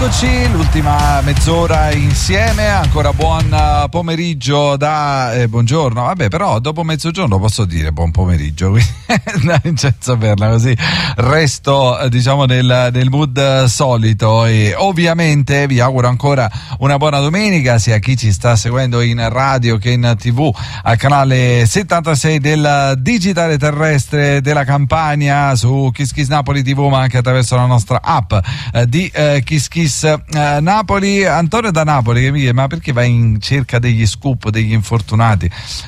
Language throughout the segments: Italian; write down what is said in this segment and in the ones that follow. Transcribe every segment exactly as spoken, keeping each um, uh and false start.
Eccoci, l'ultima mezz'ora insieme, ancora buon pomeriggio da eh, buongiorno, vabbè però dopo mezzogiorno posso dire buon pomeriggio da Vincenzo Perla, così resto diciamo nel, nel mood solito e ovviamente vi auguro ancora una buona domenica sia a chi ci sta seguendo in radio che in tv al canale settantasei del digitale terrestre della Campania su Kiss Kiss Napoli tivù ma anche attraverso la nostra app eh, di eh, Kiss Kiss eh, Napoli. Antonio da Napoli che mi chiede ma perché vai in cerca degli scoop degli infortunati?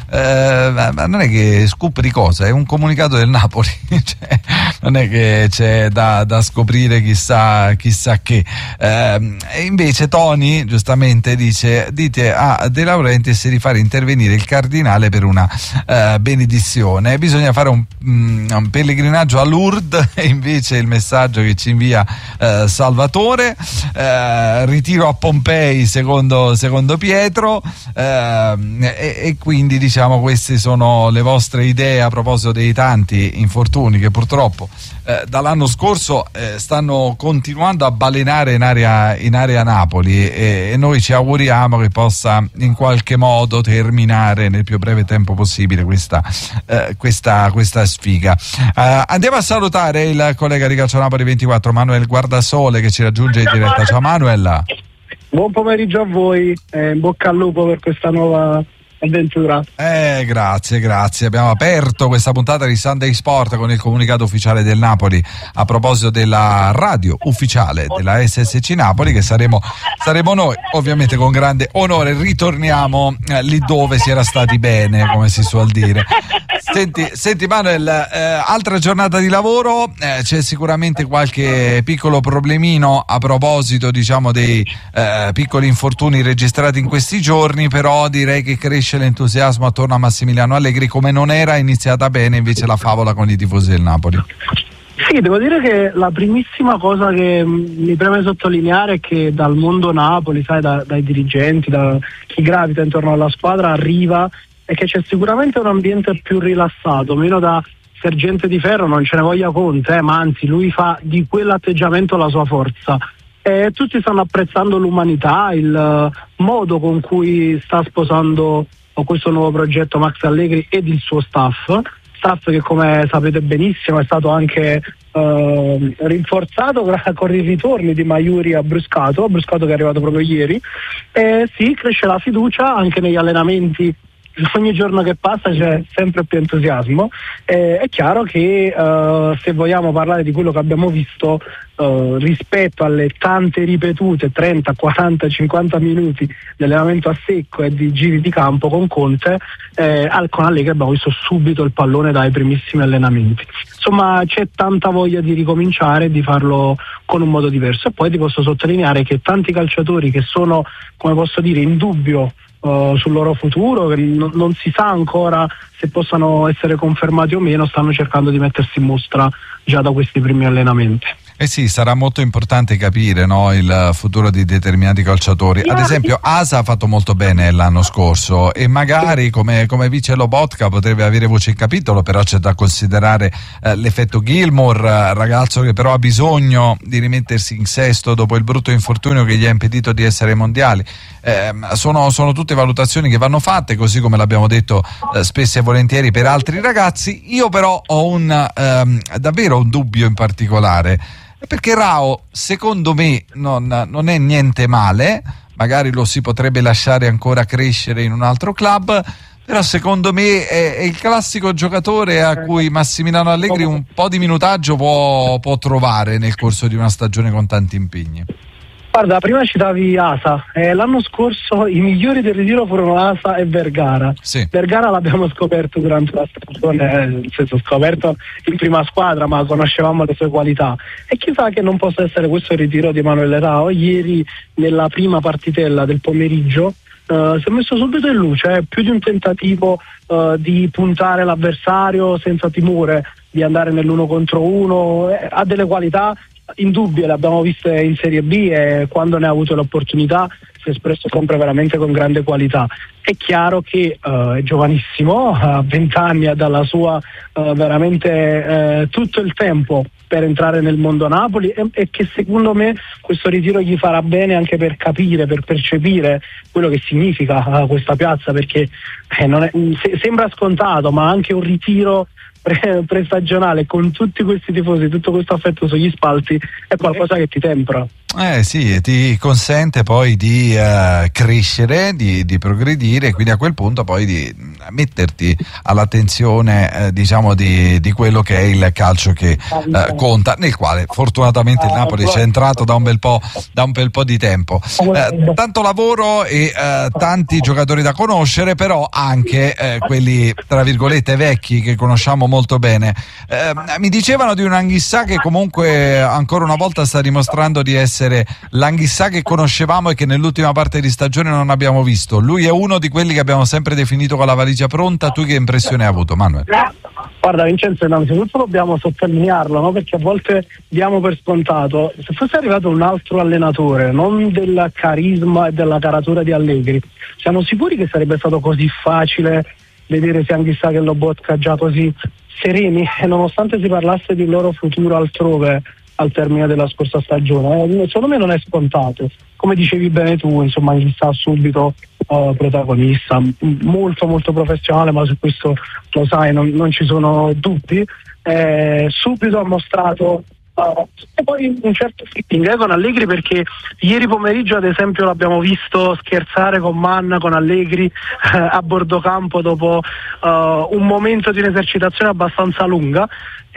Eh, ma non è che scoop di cosa, è un comunicato del Napoli cioè, non è che c'è da, da scoprire chissà chissà che eh, e invece Tony giustamente dice dite a De Laurentiis di fare intervenire il cardinale per una eh, benedizione, bisogna fare un, um, un pellegrinaggio a Lourdes e invece il messaggio che ci invia eh, Salvatore eh, ritiro a Pompei secondo, secondo Pietro eh, e, e quindi diciamo queste sono le vostre idee a proposito dei tanti infortuni che purtroppo eh, dall'anno scorso eh, stanno continuando a balenare in area, in area Napoli e, e noi ci auguriamo che possa in qualche modo terminare nel più breve tempo possibile questa, eh, questa, questa sfiga. Eh, andiamo a salutare il collega di Calcio Napoli ventiquattro Manuel Guardasole che ci raggiunge in diretta. Ciao Manuel. Buon pomeriggio a voi, eh, in bocca al lupo per questa nuova avventura. Eh, grazie, grazie. Abbiamo aperto questa puntata di Sunday Sport con il comunicato ufficiale del Napoli a proposito della radio ufficiale della S S C Napoli che saremo, saremo noi, ovviamente con grande onore. Ritorniamo eh, lì dove si era stati bene, come si suol dire. Senti, senti Manuel, eh, altra giornata di lavoro, eh, c'è sicuramente qualche piccolo problemino a proposito diciamo dei eh, piccoli infortuni registrati in questi giorni, però direi che cresce l'entusiasmo attorno a Massimiliano Allegri, come non era iniziata bene invece la favola con i tifosi del Napoli. Sì, devo dire che la primissima cosa che mi preme sottolineare è che dal mondo Napoli, sai, da, dai dirigenti, da chi gravita intorno alla squadra arriva e che c'è sicuramente un ambiente più rilassato, meno da sergente di ferro, non ce ne voglia Conte, eh, ma anzi lui fa di quell'atteggiamento la sua forza. E tutti stanno apprezzando l'umanità, il uh, modo con cui sta sposando questo nuovo progetto Max Allegri ed il suo staff, staff che come sapete benissimo è stato anche uh, rinforzato con i ritorni di Maiuri a Bruscato, Bruscato che è arrivato proprio ieri, e sì, cresce la fiducia anche negli allenamenti. Ogni giorno che passa c'è sempre più entusiasmo. Eh, è chiaro che uh, se vogliamo parlare di quello che abbiamo visto uh, rispetto alle tante ripetute trenta, quaranta, cinquanta minuti di allenamento a secco e di giri di campo con Conte, eh, al, con Allegri abbiamo visto subito il pallone dai primissimi allenamenti. Insomma c'è tanta voglia di ricominciare e di farlo con un modo diverso. E poi ti posso sottolineare che tanti calciatori che sono, come posso dire, in dubbio Uh, sul loro futuro, che non, non si sa ancora se possano essere confermati o meno, stanno cercando di mettersi in mostra già da questi primi allenamenti. Eh sì, sarà molto importante capire, no, il futuro di determinati calciatori. Ad esempio Asa ha fatto molto bene l'anno scorso e magari come, come vice Lobotka potrebbe avere voce in capitolo, però c'è da considerare eh, l'effetto Gilmour, ragazzo che però ha bisogno di rimettersi in sesto dopo il brutto infortunio che gli ha impedito di essere ai mondiali. Eh, sono, sono tutte valutazioni che vanno fatte, così come l'abbiamo detto eh, spesso e volentieri per altri ragazzi. Io però ho un ehm, davvero un dubbio in particolare, perché Rao secondo me non, non è niente male, magari lo si potrebbe lasciare ancora crescere in un altro club, però secondo me è, è il classico giocatore a cui Massimiliano Allegri un po' di minutaggio può, può trovare nel corso di una stagione con tanti impegni. Guarda, prima citavi Asa, eh, l'anno scorso i migliori del ritiro furono Asa e Vergara. Sì. Vergara l'abbiamo scoperto durante la stagione, eh, nel senso scoperto in prima squadra, ma conoscevamo le sue qualità. E chissà che non possa essere questo il ritiro di Emanuele Rao. Ieri nella prima partitella del pomeriggio Uh, si è messo subito in luce, eh, più di un tentativo uh, di puntare l'avversario senza timore di andare nell'uno contro uno, eh, ha delle qualità indubbie, le abbiamo viste in Serie B e quando ne ha avuto l'opportunità si è espresso sempre veramente con grande qualità. È chiaro che uh, è giovanissimo, ha venti anni, ha dalla sua uh, veramente uh, tutto il tempo per entrare nel mondo Napoli e, e che secondo me questo ritiro gli farà bene anche per capire, per percepire quello che significa uh, questa piazza, perché eh, non è, se, sembra scontato, ma anche un ritiro pre- prestagionale con tutti questi tifosi, tutto questo affetto sugli spalti è qualcosa che ti tempra. Eh sì, ti consente poi di uh, crescere, di, di progredire, quindi a quel punto poi di metterti all'attenzione eh, diciamo di, di quello che è il calcio che uh, conta, nel quale fortunatamente il Napoli c'è entrato da un bel po', da un bel po' di tempo. Uh, tanto lavoro e uh, tanti giocatori da conoscere, però anche uh, quelli tra virgolette vecchi che conosciamo molto bene. Uh, mi dicevano di un Anghissà che comunque ancora una volta sta dimostrando di essere l'Anghissà che conoscevamo e che nell'ultima parte di stagione non abbiamo visto. Lui è uno di quelli che abbiamo sempre definito con la valigia pronta. Tu che impressione hai avuto, Manuel? Guarda Vincenzo, innanzitutto dobbiamo sottolinearlo, no? Perché a volte diamo per scontato, se fosse arrivato un altro allenatore, non del carisma e della caratura di Allegri, siamo sicuri che sarebbe stato così facile vedere sia Anghissà che Lobotka già così sereni, e nonostante si parlasse di loro futuro altrove al termine della scorsa stagione, eh, secondo me non è scontato. Come dicevi bene tu, insomma, Anghissà subito uh, protagonista, m- molto molto professionale, ma su questo lo sai, non, non ci sono dubbi. Eh, subito ha mostrato uh, e poi un certo fitting eh, con Allegri, perché ieri pomeriggio ad esempio l'abbiamo visto scherzare con Manna, con Allegri eh, a bordo campo dopo uh, un momento di un'esercitazione abbastanza lunga.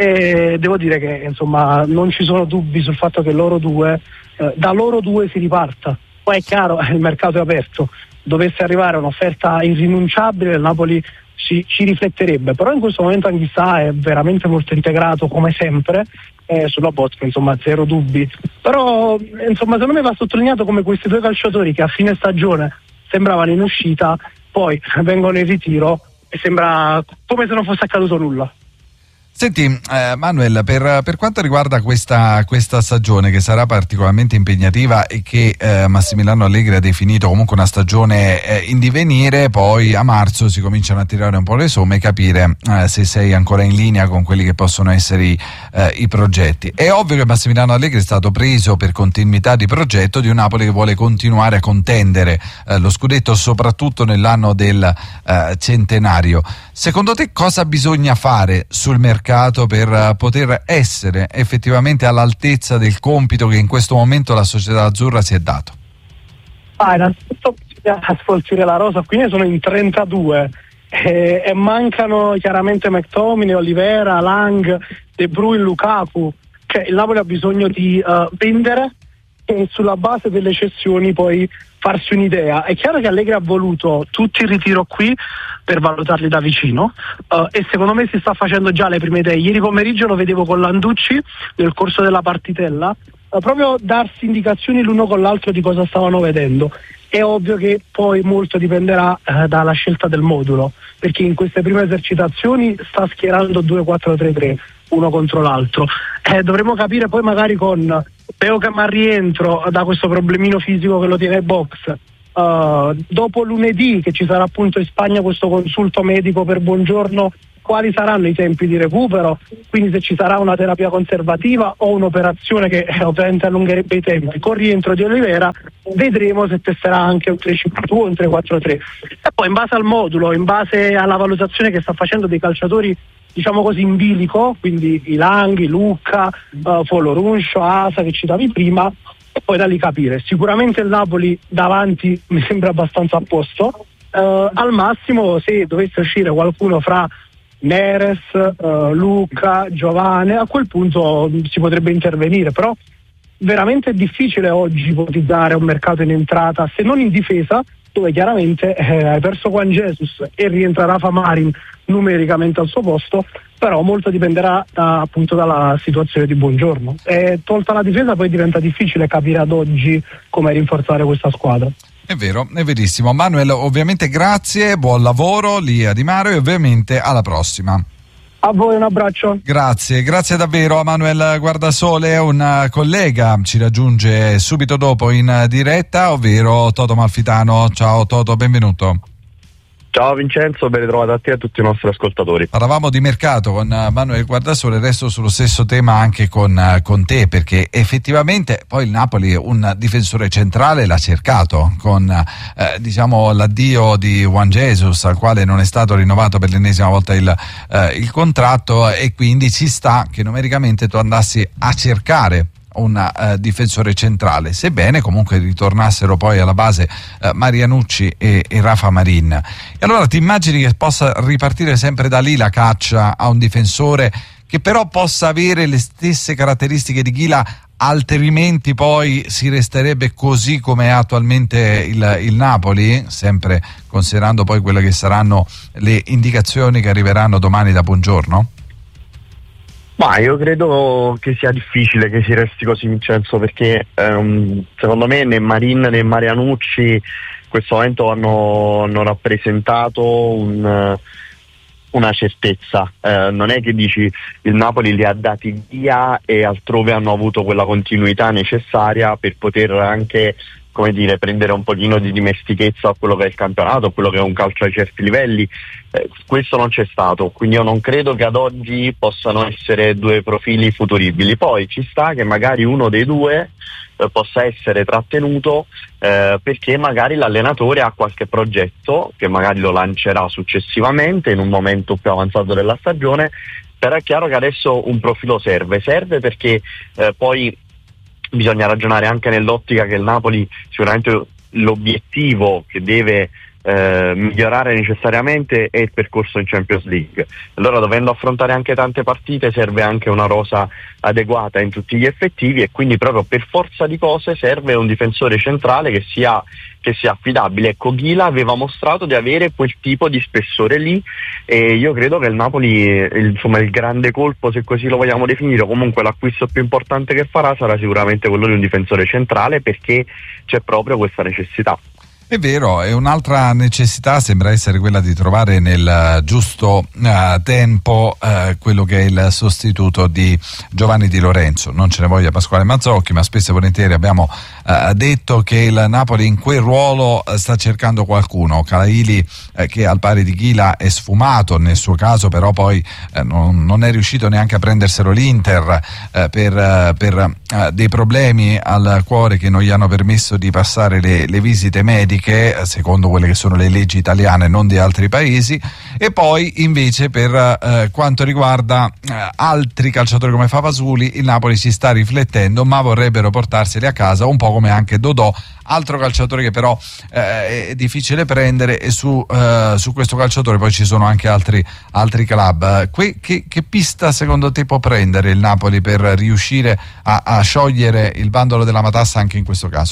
E devo dire che insomma non ci sono dubbi sul fatto che loro due eh, da loro due si riparta. Poi è chiaro, il mercato è aperto, dovesse arrivare un'offerta irrinunciabile il Napoli ci, ci rifletterebbe, però in questo momento Anghissà è veramente molto integrato come sempre eh, sulla Botka, insomma zero dubbi. Però insomma secondo me va sottolineato come questi due calciatori che a fine stagione sembravano in uscita poi vengono in ritiro e sembra come se non fosse accaduto nulla. Senti eh, Manuel, per, per quanto riguarda questa, questa stagione che sarà particolarmente impegnativa e che eh, Massimiliano Allegri ha definito comunque una stagione eh, in divenire, poi a marzo si cominciano a tirare un po' le somme e capire eh, se sei ancora in linea con quelli che possono essere i, eh, i progetti. È ovvio che Massimiliano Allegri è stato preso per continuità di progetto di un Napoli che vuole continuare a contendere eh, lo scudetto soprattutto nell'anno del eh, centenario. Secondo te cosa bisogna fare sul mercato per poter essere effettivamente all'altezza del compito che in questo momento la società azzurra si è dato? Ah, innanzitutto bisogna sfoltire la rosa, qui ne sono in trentadue e, e mancano chiaramente McTominay, Olivera, Lang, De Bruyne, Lukaku. Cioè, il Napoli ha bisogno di uh, vendere e sulla base delle cessioni poi farsi un'idea. È chiaro che Allegri ha voluto tutti il ritiro qui per valutarli da vicino uh, e secondo me si sta facendo già le prime idee. Ieri pomeriggio lo vedevo con Landucci nel corso della partitella uh, proprio darsi indicazioni l'uno con l'altro di cosa stavano vedendo. È ovvio che poi molto dipenderà uh, dalla scelta del modulo, perché in queste prime esercitazioni sta schierando due quattro tre tre uno contro l'altro. Eh, dovremo capire poi magari con Peo che al rientro da questo problemino fisico che lo tiene ai box, uh, dopo lunedì che ci sarà appunto in Spagna questo consulto medico per Buongiorno, quali saranno i tempi di recupero, quindi se ci sarà una terapia conservativa o un'operazione che eh, ovviamente allungherebbe i tempi. Con rientro di Olivera vedremo se testerà anche un tre cinque due o un tre quattro tre, e poi in base al modulo, in base alla valutazione che sta facendo dei calciatori diciamo così in bilico, quindi i Langhi, Lucca, uh, Foloruncio, Asa che citavi prima, e poi da lì capire. Sicuramente il Napoli davanti mi sembra abbastanza a posto, uh, al massimo se dovesse uscire qualcuno fra Neres, uh, Lucca, Giovane, a quel punto si potrebbe intervenire, però veramente è difficile oggi ipotizzare un mercato in entrata, se non in difesa, dove chiaramente eh, hai perso Juan Jesus e rientra Rafa Marin numericamente al suo posto, però molto dipenderà da, appunto dalla situazione di Buongiorno. E tolta la difesa poi diventa difficile capire ad oggi come rinforzare questa squadra. È vero, è verissimo. Manuel, ovviamente grazie, buon lavoro lì a Di Mario e ovviamente alla prossima. A voi un abbraccio. Grazie, grazie davvero a Manuel Guardasole, un collega ci raggiunge subito dopo in diretta, ovvero Toto Malfitano. Ciao Toto, benvenuto. Ciao Vincenzo, ben ritrovato a te e a tutti i nostri ascoltatori. Parlavamo di mercato con Manuel Guardasole, resto sullo stesso tema anche con, con te, perché effettivamente poi il Napoli un difensore centrale l'ha cercato con eh, diciamo l'addio di Juan Jesus, al quale non è stato rinnovato per l'ennesima volta il, eh, il contratto, e quindi ci sta che numericamente tu andassi a cercare un uh, difensore centrale, sebbene comunque ritornassero poi alla base uh, Marianucci e, e Rafa Marin. E allora ti immagini che possa ripartire sempre da lì la caccia a un difensore che però possa avere le stesse caratteristiche di Ghila, altrimenti poi si resterebbe così come è attualmente il, il Napoli, sempre considerando poi quelle che saranno le indicazioni che arriveranno domani da Buongiorno? Ma io credo che sia difficile che si resti così, Vincenzo, perché ehm, secondo me né Marin né Marianucci in questo momento hanno, hanno rappresentato un, una certezza. Eh, non è che dici il Napoli li ha dati via e altrove hanno avuto quella continuità necessaria per poter anche, come dire, prendere un pochino di dimestichezza a quello che è il campionato, a quello che è un calcio ai certi livelli. Eh, questo non c'è stato, quindi io non credo che ad oggi possano essere due profili futuribili. Poi ci sta che magari uno dei due eh, possa essere trattenuto eh, perché magari l'allenatore ha qualche progetto che magari lo lancerà successivamente in un momento più avanzato della stagione, però è chiaro che adesso un profilo serve, serve perché eh, poi bisogna ragionare anche nell'ottica che il Napoli sicuramente l'obiettivo che deve eh, migliorare necessariamente è il percorso in Champions League. Allora, dovendo affrontare anche tante partite, serve anche una rosa adeguata in tutti gli effettivi, e quindi proprio per forza di cose serve un difensore centrale che sia che sia affidabile. Ecco, Ghila aveva mostrato di avere quel tipo di spessore lì, e io credo che il Napoli, il, insomma, il grande colpo, se così lo vogliamo definire, o comunque l'acquisto più importante che farà, sarà sicuramente quello di un difensore centrale, perché c'è proprio questa necessità. È vero, e un'altra necessità sembra essere quella di trovare nel giusto uh, tempo uh, quello che è il sostituto di Giovanni Di Lorenzo. Non ce ne voglia Pasquale Mazzocchi, ma spesso e volentieri abbiamo uh, detto che il Napoli in quel ruolo uh, sta cercando qualcuno. Calaili, uh, che al pari di Ghila è sfumato, nel suo caso però poi uh, non, non è riuscito neanche a prenderselo l'Inter uh, per, uh, per uh, dei problemi al cuore che non gli hanno permesso di passare le, le visite mediche secondo quelle che sono le leggi italiane, non di altri paesi. E poi invece per eh, quanto riguarda eh, altri calciatori come Favasuli, il Napoli ci sta riflettendo, ma vorrebbero portarseli a casa, un po' come anche Dodò, altro calciatore che però eh, è difficile prendere, e su, eh, su questo calciatore poi ci sono anche altri, altri club. Que- che, che pista secondo te può prendere il Napoli per riuscire a, a sciogliere il bandolo della matassa anche in questo caso?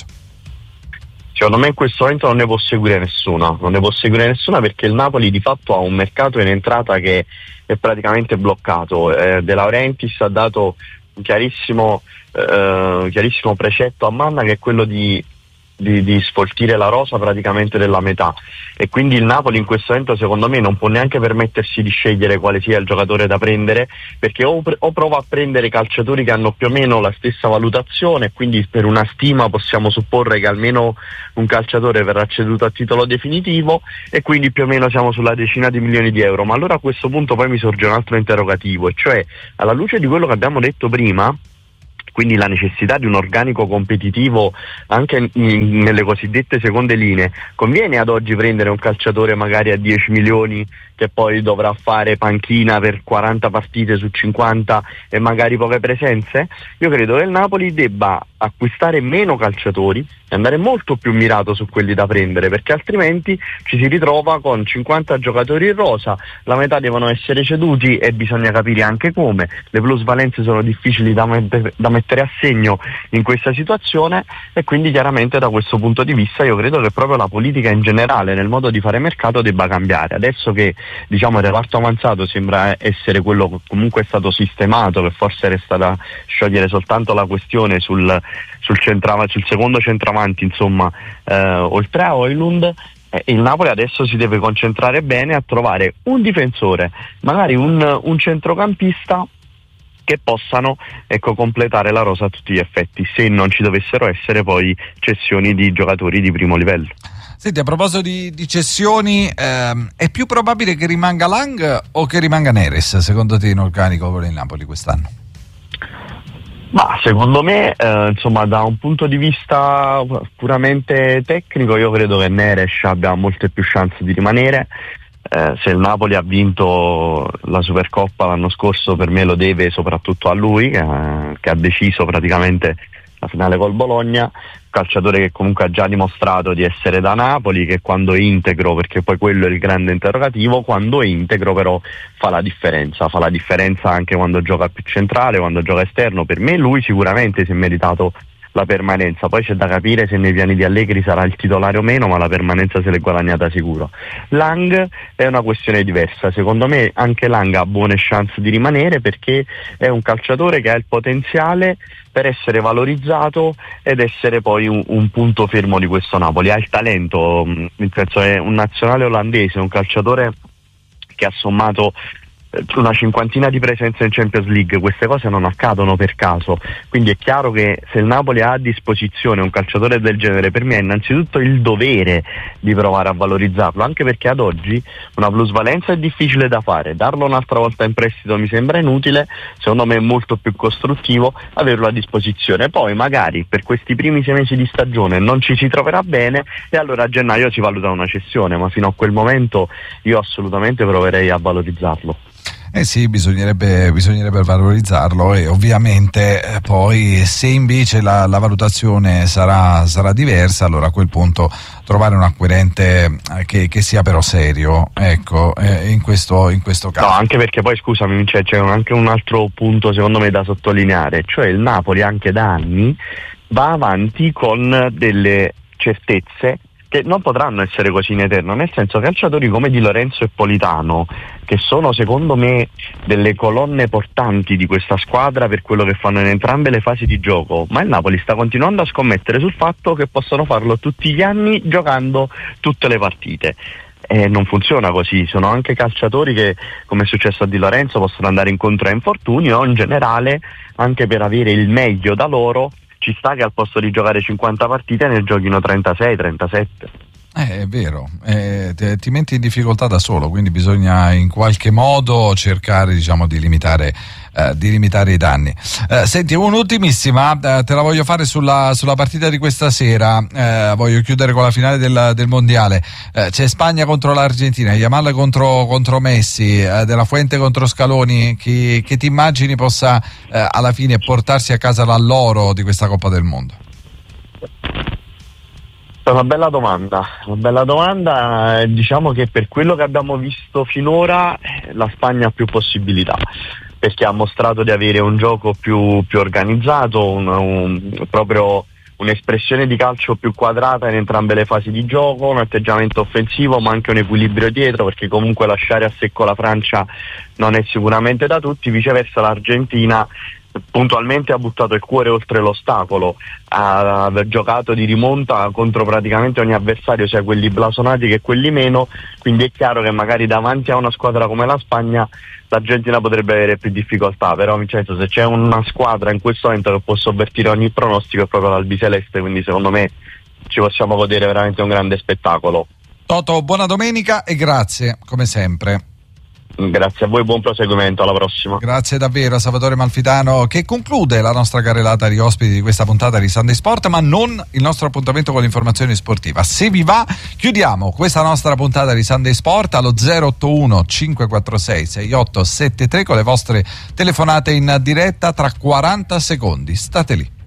Secondo me in questo momento non ne può seguire nessuna, non ne può seguire nessuna perché il Napoli di fatto ha un mercato in entrata che è praticamente bloccato. Eh, De Laurentiis ha dato un chiarissimo, eh, chiarissimo precetto a Manna, che è quello di Di, di sfoltire la rosa praticamente della metà, e quindi il Napoli in questo momento secondo me non può neanche permettersi di scegliere quale sia il giocatore da prendere, perché o, o prova a prendere calciatori che hanno più o meno la stessa valutazione, quindi per una stima possiamo supporre che almeno un calciatore verrà ceduto a titolo definitivo, e quindi più o meno siamo sulla decina di milioni di euro. Ma allora a questo punto poi mi sorge un altro interrogativo, e cioè, alla luce di quello che abbiamo detto prima, quindi la necessità di un organico competitivo anche in, nelle cosiddette seconde linee, conviene ad oggi prendere un calciatore magari a dieci milioni che poi dovrà fare panchina per quaranta partite su cinquanta e magari poche presenze? Io credo che il Napoli debba acquistare meno calciatori e andare molto più mirato su quelli da prendere, perché altrimenti ci si ritrova con cinquanta giocatori in rosa, la metà devono essere ceduti e bisogna capire anche come. Le plusvalenze sono difficili da, met- da mettere a segno in questa situazione, e quindi chiaramente da questo punto di vista io credo che proprio la politica in generale nel modo di fare mercato debba cambiare. Adesso che diciamo il reparto avanzato sembra essere quello che comunque è stato sistemato, che forse resta da sciogliere soltanto la questione sul sul, centrava, sul secondo centravanti, insomma, eh, oltre a Højlund, Eh, il Napoli adesso si deve concentrare bene a trovare un difensore, magari un, un centrocampista che possano, ecco, completare la rosa a tutti gli effetti, se non ci dovessero essere poi cessioni di giocatori di primo livello. Senti, a proposito di, di cessioni, ehm, è più probabile che rimanga Lang o che rimanga Neres, secondo te, in organico con il Napoli quest'anno? Ma secondo me, eh, insomma, da un punto di vista puramente tecnico, io credo che Neres abbia molte più chance di rimanere. Eh, se il Napoli ha vinto la Supercoppa l'anno scorso, per me lo deve soprattutto a lui, che, eh, che ha deciso praticamente la finale col Bologna, calciatore che comunque ha già dimostrato di essere da Napoli, che quando è integro, perché poi quello è il grande interrogativo, quando è integro però fa la differenza, fa la differenza anche quando gioca più centrale, quando gioca esterno. Per me lui sicuramente si è meritato la permanenza, poi c'è da capire se nei piani di Allegri sarà il titolare o meno, ma la permanenza se l'è guadagnata sicuro. Lang è una questione diversa, secondo me anche Lang ha buone chance di rimanere, perché è un calciatore che ha il potenziale per essere valorizzato ed essere poi un, un punto fermo di questo Napoli, ha il talento, nel senso è un nazionale olandese, un calciatore che ha sommato una cinquantina di presenze in Champions League. Queste cose non accadono per caso, quindi è chiaro che se il Napoli ha a disposizione un calciatore del genere, per me è innanzitutto il dovere di provare a valorizzarlo, anche perché ad oggi una plusvalenza è difficile da fare, darlo un'altra volta in prestito mi sembra inutile, secondo me è molto più costruttivo averlo a disposizione. Poi magari per questi primi sei mesi di stagione non ci si troverà bene e allora a gennaio si valuta una cessione, ma fino a quel momento io assolutamente proverei a valorizzarlo. Eh sì, bisognerebbe, bisognerebbe valorizzarlo, e ovviamente eh, poi se invece la, la valutazione sarà, sarà diversa, allora a quel punto trovare un acquirente eh, che, che sia però serio, ecco, eh, in, questo, in questo caso. No, anche perché poi scusami, c'è, c'è anche un altro punto secondo me da sottolineare, cioè il Napoli anche da anni va avanti con delle certezze che non potranno essere così in eterno, nel senso calciatori come Di Lorenzo e Politano, che sono secondo me delle colonne portanti di questa squadra per quello che fanno in entrambe le fasi di gioco, ma il Napoli sta continuando a scommettere sul fatto che possono farlo tutti gli anni giocando tutte le partite. E non funziona così, sono anche calciatori che, come è successo a Di Lorenzo, possono andare incontro a infortuni o in generale, anche per avere il meglio da loro, ci sta che al posto di giocare cinquanta partite ne giochino trentasei trentasette. Eh, è vero, eh, te, ti metti in difficoltà da solo, quindi bisogna in qualche modo cercare, diciamo, di limitare, eh, di limitare i danni. Eh, senti, un'ultimissima, eh, te la voglio fare sulla, sulla partita di questa sera, eh, voglio chiudere con la finale del, del mondiale. Eh, c'è Spagna contro l'Argentina, Yamal contro, contro Messi, eh, Della Fuente contro Scaloni, che, che ti immagini possa eh, alla fine portarsi a casa l'alloro di questa Coppa del Mondo? È una bella domanda, una bella domanda, eh, diciamo che per quello che abbiamo visto finora la Spagna ha più possibilità, perché ha mostrato di avere un gioco più, più organizzato, un, un, proprio un'espressione di calcio più quadrata in entrambe le fasi di gioco, un atteggiamento offensivo ma anche un equilibrio dietro, perché comunque lasciare a secco la Francia non è sicuramente da tutti. Viceversa l'Argentina puntualmente ha buttato il cuore oltre l'ostacolo, ha giocato di rimonta contro praticamente ogni avversario, sia quelli blasonati che quelli meno, quindi è chiaro che magari davanti a una squadra come la Spagna l'Argentina potrebbe avere più difficoltà, però Vincenzo, se c'è una squadra in questo momento che può sovvertire ogni pronostico è proprio l'Albiceleste, quindi secondo me ci possiamo godere veramente un grande spettacolo. Toto, buona domenica e grazie come sempre. Grazie a voi, buon proseguimento, alla prossima. Grazie davvero a Salvatore Malfitano, che conclude la nostra carrellata di ospiti di questa puntata di Sunday Sport, ma non il nostro appuntamento con l'informazione sportiva. Se vi va, chiudiamo questa nostra puntata di Sunday Sport allo zero otto uno cinque quattro sei sei otto sette tre con le vostre telefonate in diretta tra quaranta secondi. State lì.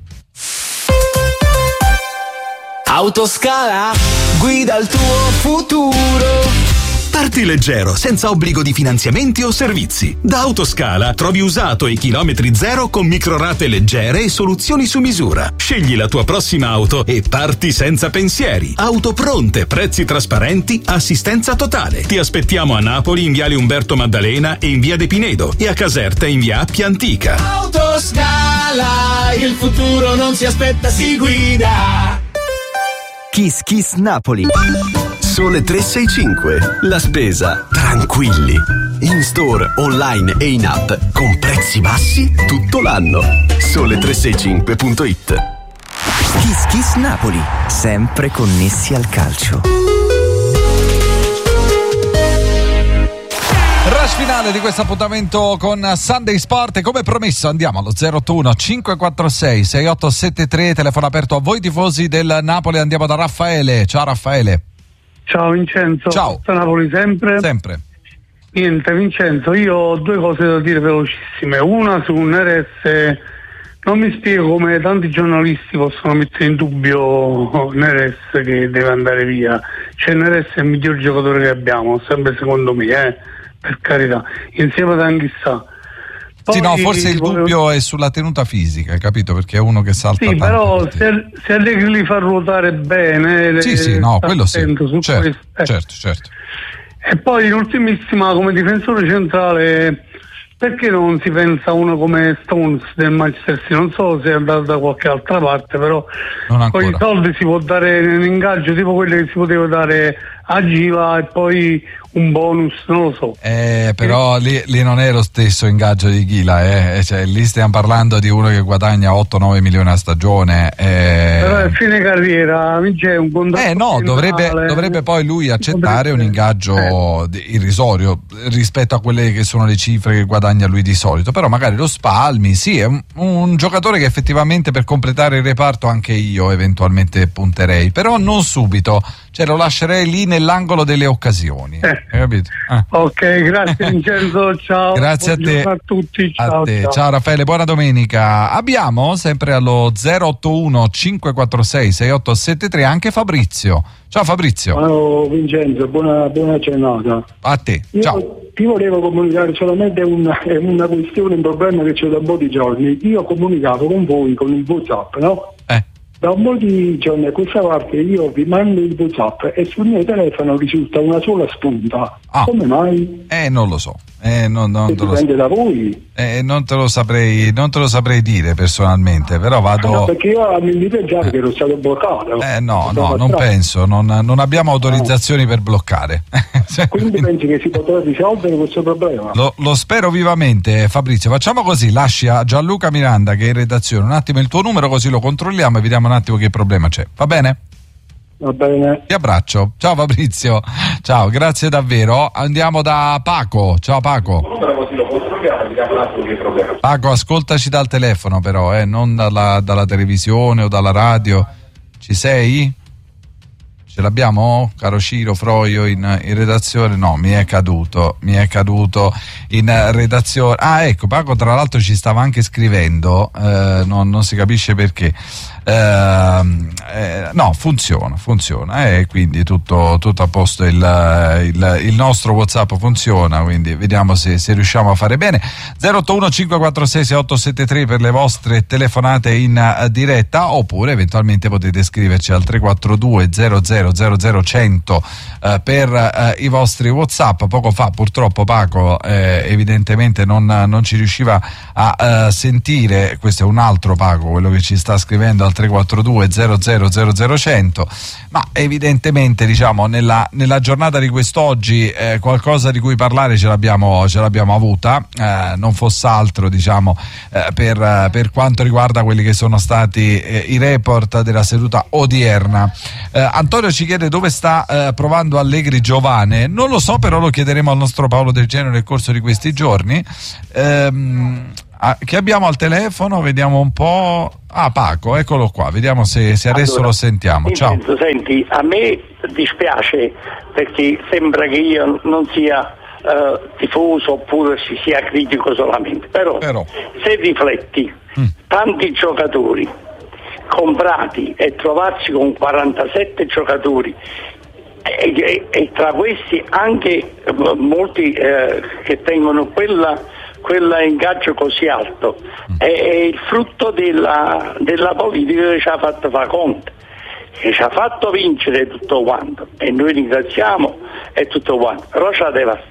Autoscala, guida il tuo futuro. Parti leggero, senza obbligo di finanziamenti o servizi. Da Autoscala trovi usato e chilometri zero con microrate leggere e soluzioni su misura. Scegli la tua prossima auto e parti senza pensieri. Auto pronte, prezzi trasparenti, assistenza totale. Ti aspettiamo a Napoli in viale Umberto Maddalena e in via De Pinedo, e a Caserta in via Appia Antica. Autoscala, il futuro non si aspetta, si guida. Kiss Kiss Napoli. Sole tre sei cinque. La spesa tranquilli. In store, online e in app con prezzi bassi tutto l'anno. Sole tre sei cinque punto it. Kiss Kiss Napoli, sempre connessi al calcio. Rush finale di questo appuntamento con Sunday Sport e come promesso andiamo allo zero otto uno cinque quattro sei sei otto sette tre, telefono aperto a voi tifosi del Napoli. Andiamo da Raffaele. Ciao Raffaele. Ciao Vincenzo. Ciao. Da Napoli sempre. Sempre. Niente Vincenzo, io ho due cose da dire velocissime. Una su Neres, non mi spiego come tanti giornalisti possono mettere in dubbio Neres che deve andare via. Cioè Neres è il miglior giocatore che abbiamo, sempre secondo me, eh. Per carità, insieme ad Anghissà. Poi, sì, no, forse il volevo... dubbio è sulla tenuta fisica, hai capito? Perché è uno che salta sì, tanto. però se, se Allegri li fa ruotare bene, sì, sì, no, quello sì, certo, questo, eh. certo, certo. E poi in ultimissima, come difensore centrale, perché non si pensa a uno come Stones del Manchester City? Non so se è andato da qualche altra parte, però con i soldi si può dare un ingaggio tipo quelli che si poteva dare a Giva e poi un bonus, non lo so. Eh, però lì, lì non è lo stesso ingaggio di Ghila, eh. Cioè, lì stiamo parlando di uno che guadagna otto nove milioni a stagione. Eh. Però è fine carriera, c'è un contratto. Eh no, dovrebbe, dovrebbe poi lui accettare un ingaggio eh. irrisorio rispetto a quelle che sono le cifre che guadagna lui di solito. Però magari lo spalmi, sì, è un, un giocatore che effettivamente per completare il reparto anche io eventualmente punterei, però non subito, cioè lo lascerei lì nell'angolo delle occasioni. Eh. Hai capito? Eh. Ok, grazie Vincenzo, ciao. Grazie a te. A tutti, ciao, a te. Ciao. Ciao Raffaele, buona domenica. Abbiamo sempre allo zero otto uno cinque quattro sei sei otto sette tre anche Fabrizio. Ciao Fabrizio. Ciao Vincenzo, buona, buona giornata. A te, Io ciao. Ti volevo comunicare solamente una, una questione, un problema che c'è da un po' di giorni. Io ho comunicato con voi con il WhatsApp, no? Eh. Da un po' di giorni a questa parte io vi mando il WhatsApp e sul mio telefono risulta una sola spunta. Ah. Come mai? Eh, non lo so. Eh, non, non te lo dipende da voi. Eh, non te lo saprei, non te lo saprei dire personalmente, però vado. No, perché io mi pensavo che ero stato bloccato. Eh no, no, non penso, non, non abbiamo autorizzazioni no. per bloccare. Quindi pensi che si potrà risolvere questo problema? Lo, lo spero vivamente, Fabrizio. Facciamo così, lasci a Gianluca Miranda che è in redazione un attimo il tuo numero, così lo controlliamo e vediamo un attimo che problema c'è. Va bene? Va bene. Ti abbraccio. Ciao Fabrizio. Ciao, grazie davvero. Andiamo da Paco. Ciao Paco. Paco, ascoltaci dal telefono però, eh, non dalla, dalla televisione o dalla radio. Ci sei? Ce l'abbiamo, caro Ciro Froio, in, in redazione? No, mi è caduto, mi è caduto in redazione. Ah, ecco, Paco tra l'altro ci stava anche scrivendo, eh, non, non si capisce perché. Eh, eh, no, funziona, funziona e eh, quindi tutto, tutto a posto, il, il, il nostro WhatsApp funziona, quindi vediamo se, se riusciamo a fare bene. zero otto uno cinque quattro sei sei otto sette tre per le vostre telefonate in uh, diretta, oppure eventualmente potete scriverci al tre quattro due zero zero zero zero cento uh, per uh, i vostri WhatsApp. Poco fa purtroppo Paco eh, evidentemente non, non ci riusciva a uh, sentire, questo è un altro Paco, quello che ci sta scrivendo al tre quattro due zero zero zero zero cento, ma evidentemente diciamo nella, nella giornata di quest'oggi eh, qualcosa di cui parlare ce l'abbiamo, ce l'abbiamo avuta, eh, non fosse altro diciamo eh, per, per quanto riguarda quelli che sono stati eh, i report della seduta odierna. eh, Antonio ci chiede dove sta eh, provando Allegri Giovane, non lo so, però lo chiederemo al nostro Paolo Del Genio nel corso di questi giorni. ehm Ah, che abbiamo al telefono, vediamo un po'. Ah, Paco, eccolo qua, vediamo se, se adesso allora, lo sentiamo. Ciao. Penso, senti, a me dispiace perché sembra che io non sia uh, tifoso oppure si sia critico solamente, però, però. se rifletti, mm. tanti giocatori comprati e trovarsi con quarantasette giocatori e, e, e tra questi anche uh, molti uh, che tengono quella quel ingaggio così alto è, è il frutto della, della politica che ci ha fatto fare Conte, che ci ha fatto vincere tutto quanto e noi ringraziamo e tutto quanto, però ci ha devastato.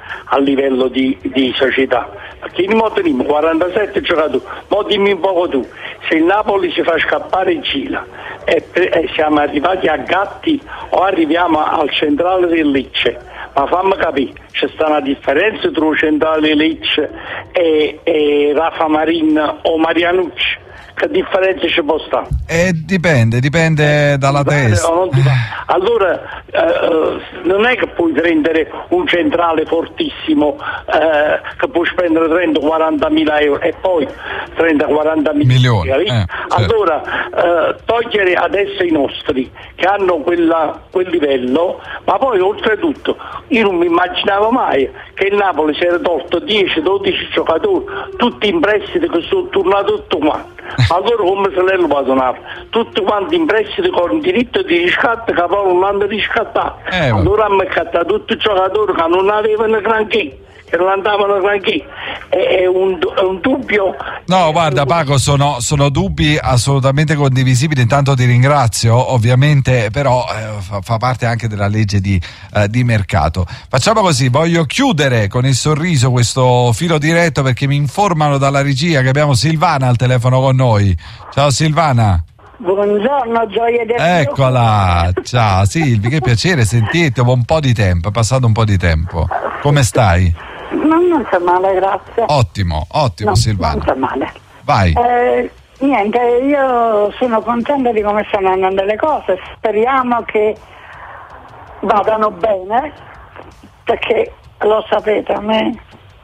a livello di, di società, perché noi teniamo quarantasette giocatori, ma dimmi un poco tu, se il Napoli si fa scappare in Cila e, e siamo arrivati a Gatti o arriviamo al centrale del Lecce, ma fammi capire, c'è sta una differenza tra il centrale Lecce e, e Rafa Marin o Marianucci? Che differenza ci può stare? Eh, dipende, dipende dalla testa. Allora eh, non è che puoi prendere un centrale fortissimo eh, che puoi spendere trenta quaranta mila euro e poi trenta quaranta milioni. Eh, certo. Allora eh, togliere adesso i nostri che hanno quella, quel livello, ma poi oltretutto io non mi immaginavo mai che il Napoli si era tolto dieci dodici giocatori, tutti in prestito che sono tornati tutti quanti. Allora come se lei lo padronava? Tutti quanti in prestito con diritto di riscatto che poi non hanno riscattato. Eh, allora hanno scattato tutti i giocatori che non avevano granché, che non andavano granché. È un, è un dubbio. No, guarda Paco, sono, sono dubbi assolutamente condivisibili. Intanto ti ringrazio, ovviamente, però eh, fa, fa parte anche della legge di, eh, di mercato. Facciamo così, voglio chiudere con il sorriso questo filo diretto perché mi informano dalla regia che abbiamo Silvana al telefono con noi. Ciao Silvana. Buongiorno, gioia di essere. Eccola, ciao Silvi, che piacere sentirti dopo un po' di tempo, è passato un po' di tempo. Come stai? No, non sta male, grazie. Ottimo, ottimo no, Silvana. Non sta male. Vai. Eh, niente, io sono contenta di come stanno andando le cose, speriamo che vadano bene, perché lo sapete, a me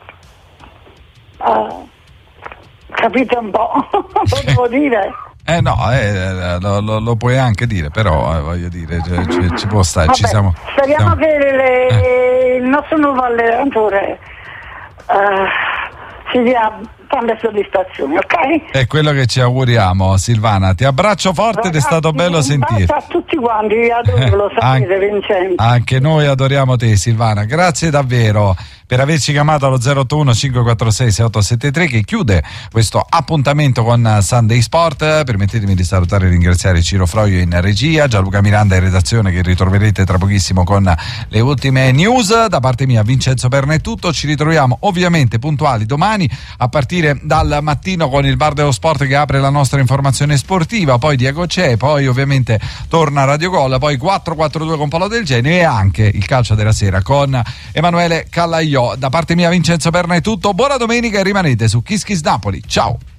uh, capite un po', lo devo dire. Eh no, eh, lo, lo, lo puoi anche dire, però eh, voglio dire, cioè, ci, ci può stare. Vabbè, ci siamo, speriamo siamo... che le, eh. il nostro nuovo allenatore uh, ci dia tante soddisfazioni, ok? È quello che ci auguriamo, Silvana. Ti abbraccio forte. Ragazzi, ed è stato bello sentirti. A tutti quanti, vi adoro, lo sapete, An- Vincenzo. Anche noi adoriamo te, Silvana. Grazie davvero per averci chiamato allo zero otto uno cinque quattro sei sei otto sette tre che chiude questo appuntamento con Sunday Sport. Permettetemi di salutare e ringraziare Ciro Froio in regia, Gianluca Miranda in redazione, che ritroverete tra pochissimo con le ultime news. Da parte mia Vincenzo Perna è tutto, ci ritroviamo ovviamente puntuali domani a partire dal mattino con il Bar dello Sport che apre la nostra informazione sportiva, poi Diego c'è, poi ovviamente torna Radio Gol, poi quattro quattro due con Paolo Del Genio e anche il calcio della sera con Emanuele Callaiò. Da parte mia Vincenzo Perna è tutto, buona domenica e rimanete su Kiss Kiss Napoli, ciao!